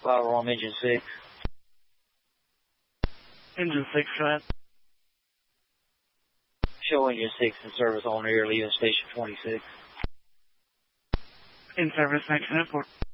Flower Room, Engine 6. Engine 6, go ahead. Show Engine 6 in service on air, leaving station 26. In service, next airport.